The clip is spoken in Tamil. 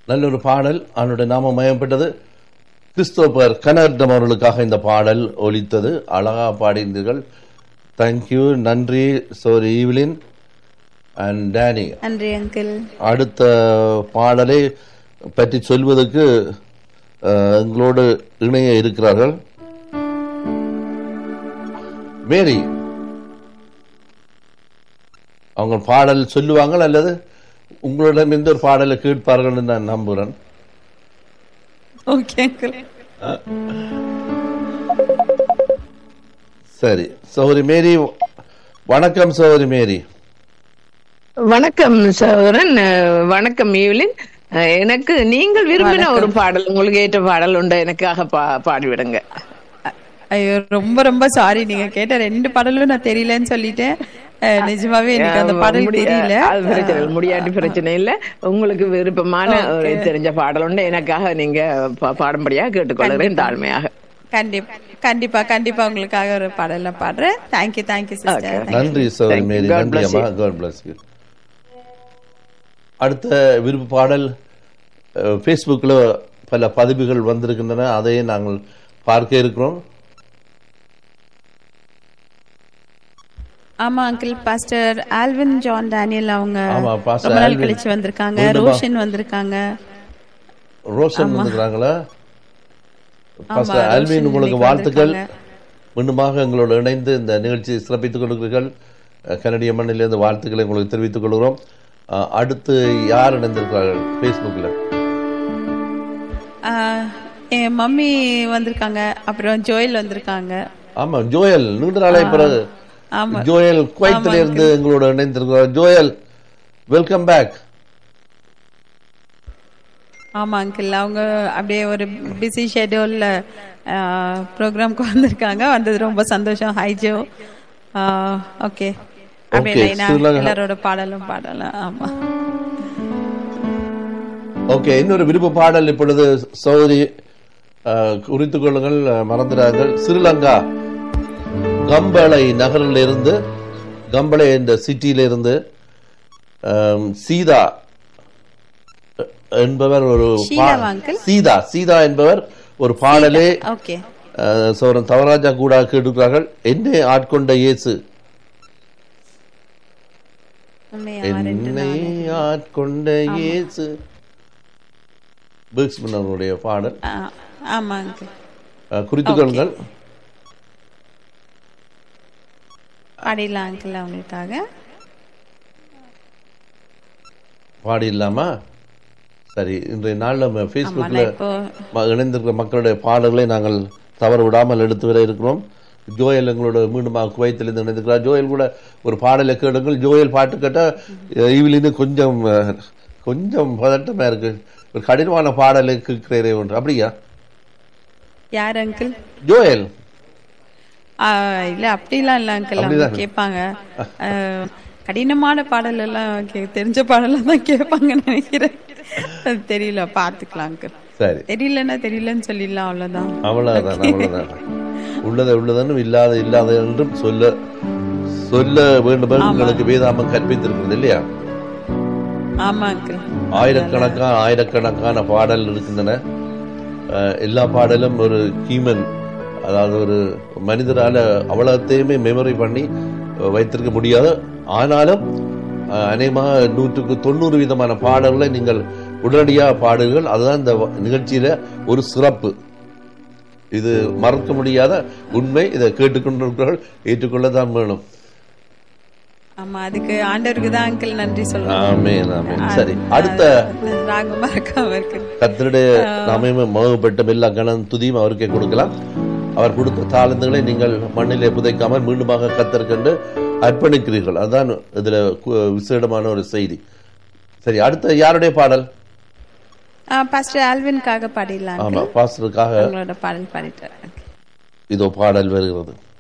நல்லொரு பாடல், அவனுடைய நாமம் மயம்பட்டது. கிறிஸ்தோபர் கனர்டம் அவர்களுக்காக இந்த பாடல் ஒலித்தது. அழகா பாடினீர்கள். தேங்க்யூ, நன்றி. சோரி ஈவ்லின் அண்ட் டேனி. நன்றி அங்கிள். அடுத்த பாடலை பற்றி சொல்வதற்கு எங்களோடு இணைய இருக்கிறார்கள் மேரி. அவங்க பாடல் சொல்லுவாங்க அல்லது உங்களிடம் எந்த ஒரு பாடலை கேட்பார்கள் நான் நம்புறேன். Okay uncle. சரி சௌரி மேரி. வணக்கம் சௌரி மேரி. வணக்கம் சகோதரன். வணக்கம் ஈவ்லின். எனக்கு நீங்கள் விரும்பின ஒரு பாடல், உங்களுக்கு ஏற்ற பாடல் உண்டு, எனக்காக பாடிவிடுங்க. ஐயோ ரொம்ப ரொம்ப சாரி, நீங்க கேட்ட 2 பாடலும் நான் தெரியலன்னு சொல்லிட்டேன். நிஜமாவே எனக்கு அந்த பாடல் தெரியல. அது பிரச்சனை இல்லை, முடியாட்டி பிரச்சனை இல்ல. உங்களுக்கு விருப்பமான தெரிஞ்ச பாடல் உண்டு, எனக்காக நீங்க பாடும்படியா கேட்டுக்கொள்கிறேன் தாழ்மையாக. கண்டிப்பா கண்டிப்பா உங்களுக்காக ஒரு பாடல பாடுறேன். Thank you thank you sister. நன்றி சௌரி மேரி. நன்றி அம்மா. God bless you. அடுத்த விருப்ப பாடல் ஃபேஸ்புக்கில் பல பதிவுகள் வந்திருக்கின்றன, அதையே நாங்கள் பார்க்க இருக்கிறோம். ஆமா uncle, pastor Alvin John Daniel அவங்க ரொம்ப நாள் கழிச்சு வந்திருக்காங்க. ரோஷன் வந்திருக்காங்க. ரோஷன் வந்திருக்காங்களா? பாஸ்டர் ஆல்வின், உங்களுக்கு வாழ்த்துக்கள். மீண்டுமாக எங்களோடு இணைந்து இந்த நிகழ்ச்சியை சிறப்பித்துக் கொண்டிருக்கிறீர்கள். கனடிய மண்ணிலிருந்து வாழ்த்துக்களை உங்களுக்கு தெரிவித்துக் கொள்கிறோம். அடுத்து யார் இணைந்திருக்கிறார்கள் ஃபேஸ்புக்ல? என் மம்மி வந்திருக்காங்க, அப்புறம் ஜோயல் வந்திருக்காங்க. ஆமா ஜோயல், நீண்ட நாளை பிறகு ஜோயல் குவைத்தில இருந்து எங்களோட இணைந்திருக்கிறார். Joel, welcome back. ஆமா அங்கிள், அவங்க அப்படியே ஒரு பிஸி ஷெட்யூல்ல ப்ரோக்ராம்க்கு வந்திருக்காங்க. வந்தது ரொம்ப சந்தோஷம். High Joe. ஓகே, எல்லாரோட பாடலும் பாடலாம். ஆமா ஓகே. இன்னொரு விருப்ப பாடல் இப்பொழுது சௌரி குறித்துக் கொள்ளுங்கள், மறந்துடார்கள். ஸ்ரீலங்கா கம்பளை நகரில் இருந்து, கம்பளை என்ற சிட்டியில இருந்து சீதா என்பவர் ஒரு சீதா என்பவர் ஒரு பாடலே சோரன் தவராஜா கூட கேட்டுக்கிறார்கள். என்னை ஆட்கொண்ட இயேசு, என்னை ஆட்கொண்ட இயேசு, அவருடைய பாடல். குறித்துக் கொள்ளுங்கள். பாடிடலாமா? சரி, இன்றைய நாள் நம்ம ஃபேஸ்புக்ல இணைந்திருக்கிற மக்களுடைய பாடல்களை நாங்கள் தவறு விடாமல் எடுத்து வர இருக்கிறோம். ஜோயல் எங்களோட மீண்டும் குவைத்திலிருந்து இணைந்திருக்கிறார். ஜோயல் கூட ஒரு பாடலை கேளுங்கள். ஜோயல் பாட்டு கேட்டா இவிலிருந்து கொஞ்சம் கொஞ்சம் பதட்டமா இருக்கு. ஒரு கடினமான பாடலை கேட்கிறே ஒன்று. அப்படியா? யார் அங்கிள்? ஜோயல். இல்ல அப்படிலாம் இல்ல அங்கிள், அவங்க கேட்பாங்க. கடினமான பாடல் எல்லாம் தெரிஞ்ச பாடலாம் தான் கேட்பாங்கன்னு நினைக்கிறேன். தெரியல, பாத்துக்கலாம் அங்கிள். சரி, தெரியலன்னா தெரியலன்னு சொல்லிடலாம், அவ்வளவுதான். அவ்வளவுதான். உள்ளதை உள்ளதனும் இல்லாத இல்லாத என்றும் சொல்ல சொல்ல வேண்டும் உங்களுக்கு வேதாமம் கற்பித்திருக்கிறது இல்லையா? ஆமா அங்கிள். ஆயிரக்கணக்கான பாடல் இருக்கின்றன. எல்லா பாடலும் ஒரு ஹியூமன், அதாவது ஒரு மனிதரால அவ்வளத்தையுமே மெமரி பண்ணி வைத்திருக்க முடியாது. ஆனாலும் அநேகமாக 190% பாடல்களை நீங்கள் உடனடியாக பாடுங்கள். அதுதான் இந்த நிகழ்ச்சியில ஒரு சிறப்பு. இது மறக்க முடியாத உண்மை. இதை கேட்டுக்கொண்டிருக்கிறவர்கள் ஏற்றுக்கொள்ளதான் வேணும். ஆமா, அதுக்கு ஆண்டவருக்கு தான் அங்கிள் நன்றி சொல்றோம். ஆமென் ஆமென். சரி, அடுத்த ராகம் மறக்காம இருக்கு. கர்த்தருடைய நாமமே மகிமைப்பட்ட எல்லா கணம் துதியும் அவருக்கே கொடுக்கலாம். அவர் கொடுத்த தாளந்துகளை நீங்கள் மண்ணிலே புதைக்காமல் மீண்டுமாக கர்த்தருக்கென்று அர்ப்பணிக்கிறீர்கள். அதுதான் இதுல விசேடமான ஒரு செய்தி. சரி, அடுத்த யாருடைய பாடல்? பாஸ்டர் ஆல்வின்காக பாடிடலாம். ஆமா, பாஸ்டருக்காக உங்களோட பாடல் பாடிட்டார். இதோ பாடல் வருகிறது.